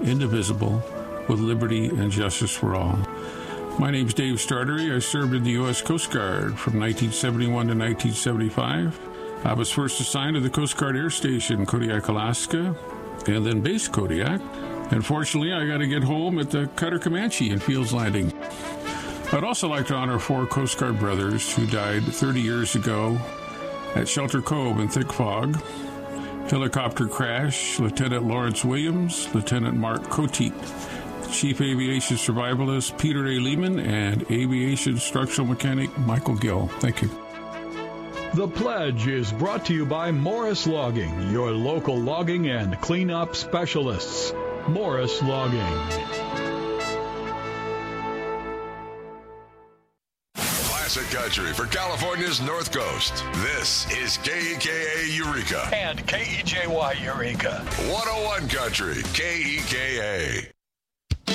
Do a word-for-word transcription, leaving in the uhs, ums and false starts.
indivisible, with liberty and justice for all. My name's Dave Startery. I served in the U S Coast Guard from nineteen seventy-one to nineteen seventy-five. I was first assigned to the Coast Guard Air Station, Kodiak, Alaska, and then Base Kodiak. And fortunately, I got to get home at the Cutter Comanche in Fields Landing. I'd also like to honor four Coast Guard brothers who died thirty years ago at Shelter Cove in thick fog. Helicopter crash, Lieutenant Lawrence Williams, Lieutenant Mark Coteet, Chief Aviation Survivalist Peter A. Lehman, and Aviation Structural Mechanic Michael Gill. Thank you. The Pledge is brought to you by Morris Logging, your local logging and cleanup specialists. Morris Logging. Classic country for California's North Coast. This is K E K A Eureka. And K E J Y Eureka. one oh one Country, K E K A.